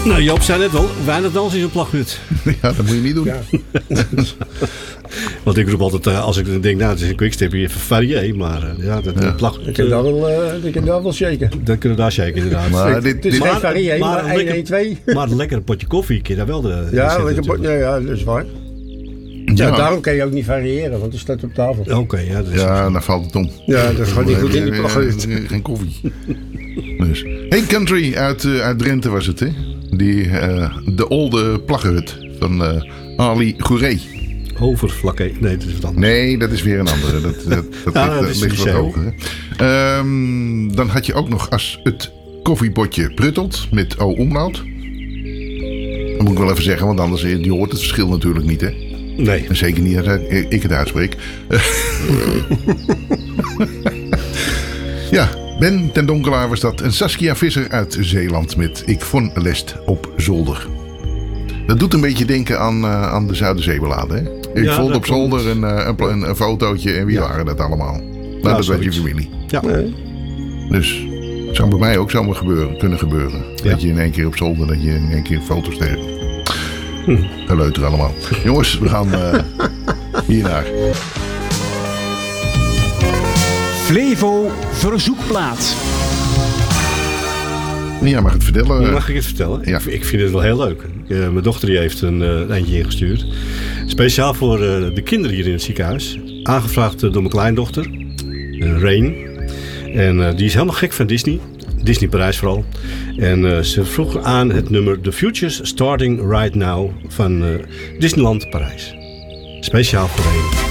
Nou, Joop zei net al, weinig dansen is een plaghut. Ja, dat moet je niet doen. Ja. Want ik roep altijd, als ik denk, nou, het is een quickstep, even varié. Maar dat plaghut... Ik kan dat wel shaken. Dat kunnen we daar shaken, inderdaad. Maar Het is geen varié, maar 1, 1, 2. Maar een lekker potje koffie, kun je daar wel de... Ja, dat is waar. Ja, daarom kan je ook niet variëren, want het staat op tafel. Oké, ja. Dat is dan valt het om. Ja, dat gaat niet goed in die plaghut. Geen koffie. Dus. Hey Country uit Drenthe was het, hè? De oude plaghut van Ali Gouré. Overvlakke. Nee, dat is wat anders. Nee, dat is weer een andere. Dat ligt wat hoger. Dan had je ook nog als het koffiebotje Pruttelt met O-omlaut. Dat moet ik wel even zeggen, want anders je hoort het verschil natuurlijk niet, hè? Nee. En zeker niet als ik het uitspreek. Ja, Ben ten Donkelaar was dat. En Saskia Visser uit Zeeland met Ik von Lest op zolder. Dat doet een beetje denken aan de Zuiderzeebeladen, hè? Ik vond op zolder een fotootje en wie waren dat allemaal? Nou, dat weet je familie. Ja. Dus het zou bij mij ook zomaar kunnen gebeuren. Ja. Dat je in één keer op zolder, dat je in één keer foto's tegen. Geleuter allemaal. Jongens, we gaan hiernaar. Flevo Verzoekplaat. Ja, mag het vertellen? Mag ik het vertellen? Ja. Ik vind het wel heel leuk. Mijn dochter die heeft een eindje ingestuurd. Speciaal voor de kinderen hier in het ziekenhuis. Aangevraagd door mijn kleindochter, Rain. En die is helemaal gek van Disney. Disney Parijs vooral. En ze vroeg aan het nummer The Future's Starting Right Now van Disneyland Parijs. Speciaal voor Rain.